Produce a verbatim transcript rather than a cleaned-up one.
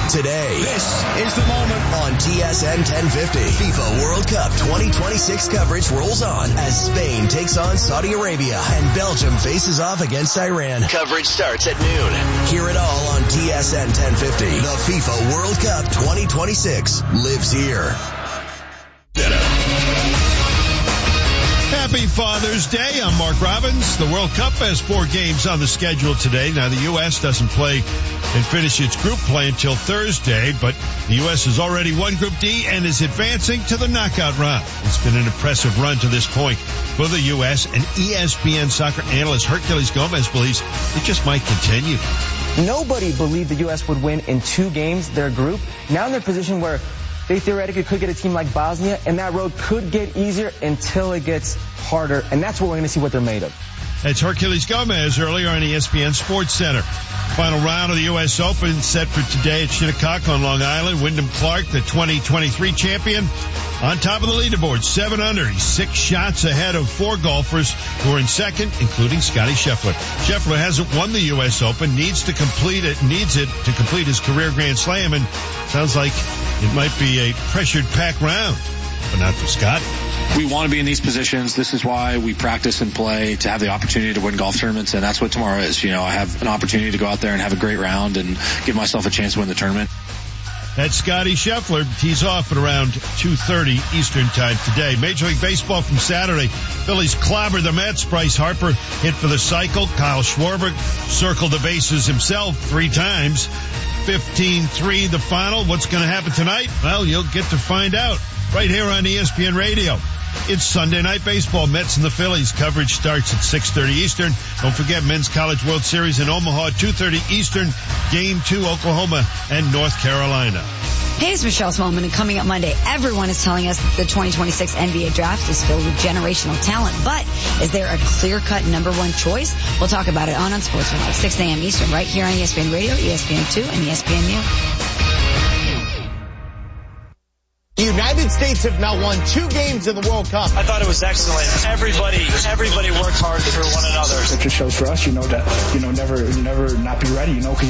Today, this is the moment on T S N ten fifty. FIFA World Cup twenty twenty-six coverage rolls on as Spain takes on Saudi Arabia and Belgium faces off against Iran. Coverage starts at noon. Hear it all on T S N ten fifty. The FIFA World Cup twenty twenty-six lives here. Happy Father's Day. I'm Mark Robbins. The World Cup has four games on the schedule today. Now, the U S doesn't play and finish its group play until Thursday, but the U S has already won Group D and is advancing to the knockout round. It's been an impressive run to this point for the U S, and E S P N soccer analyst Herculez Gomez believes it just might continue. Nobody believed the U S would win in two games, their group. Now in their position where they theoretically could get a team like Bosnia, and that road could get easier until it gets harder, and that's what we're going to see what they're made of. That's Herculez Gomez earlier on E S P N Sports Center. Final round of the U S Open set for today at Shinnecock on Long Island. Wyndham Clark, the twenty twenty-three champion, on top of the leaderboard, seven under. He's six shots ahead of four golfers who are in second, including Scottie Scheffler. Scheffler hasn't won the U S Open, needs to complete it, needs it to complete his career Grand Slam, and sounds like it might be a pressured pack round, but not for Scottie. We want to be in these positions. This is why we practice and play, to have the opportunity to win golf tournaments, and that's what tomorrow is. You know, I have an opportunity to go out there and have a great round and give myself a chance to win the tournament. That's Scottie Scheffler. Tees off at around two thirty Eastern time today. Major League Baseball from Saturday. Phillies clobbered the Mets. Bryce Harper hit for the cycle. Kyle Schwarber circled the bases himself three times. fifteen three the final. What's going to happen tonight? Well, you'll get to find out right here on E S P N Radio. It's Sunday Night Baseball. Mets and the Phillies. Coverage starts at six thirty Eastern. Don't forget Men's College World Series in Omaha, two thirty Eastern. Game two, Oklahoma and North Carolina. Hey, it's Michelle Smallman, and coming up Monday, everyone is telling us that the twenty twenty-six N B A draft is filled with generational talent. But is there a clear-cut number one choice? We'll talk about it on Unsportsmanlike, six a.m. Eastern, right here on E S P N Radio, E S P N two, and E S P N U. The United States have now won two games in the World Cup. I thought it was excellent. Everybody, everybody worked hard for one another. It just shows for us, you know, that, you know, never, never not be ready, you know,